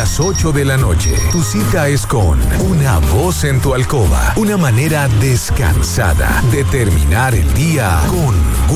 las 8 de la noche. Tu cita es con una voz en tu alcoba. Una manera descansada de terminar el día con